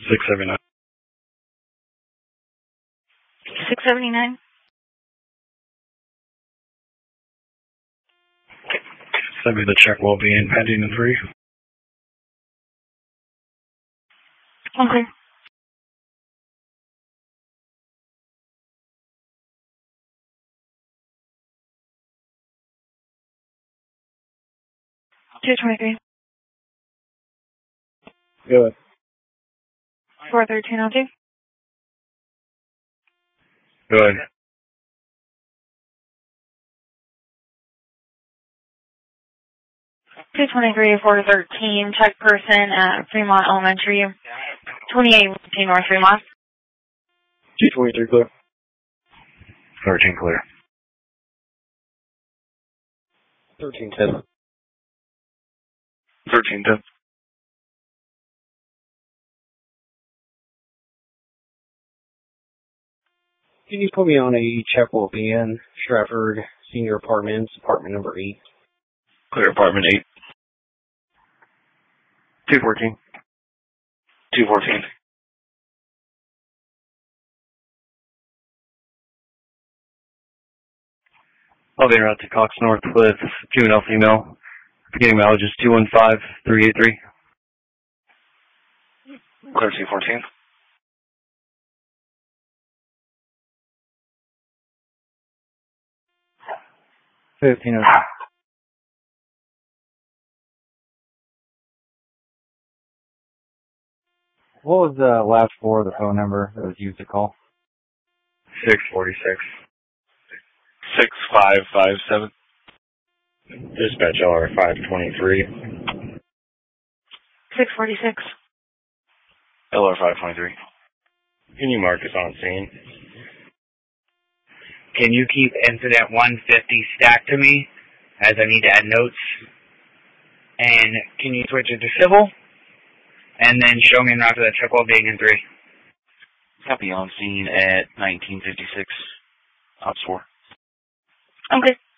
679. 679. Send me the check will be in pending in 3. Okay. $223. Go ahead. 41302. Go ahead. $223-413. Check person at Fremont Elementary. 2815 North Fremont. 223 clear. 13 clear. 1310. 1310. Can you put me on a check will be in Stratford Senior Apartments, apartment number 8? Clear apartment 8. 214. 214. Elevator out to Cox North with juvenile female. Beginning mileage is 215383. Clear 214. What was the last 4 of the phone number that was used to call? 646. 6557. Dispatch LR 523. 646. LR 523. Can you mark us on scene? Can you keep incident 150 stacked to me, as I need to add notes? And can you switch it to civil? And then show me after that check while being in 3. Copy on scene at 1956. Ops 4. Okay.